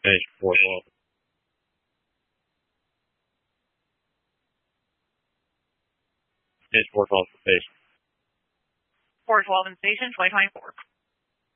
station 412. Station 412 for station. 412 in station 2024.